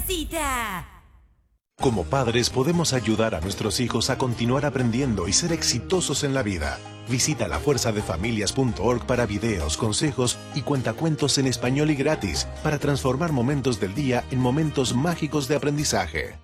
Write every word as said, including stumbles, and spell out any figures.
Fuercita. Como padres podemos ayudar a nuestros hijos a continuar aprendiendo y ser exitosos en la vida. Visita la fuerza de familias punto org para videos, consejos y cuentacuentos en español y gratis para transformar momentos del día en momentos mágicos de aprendizaje.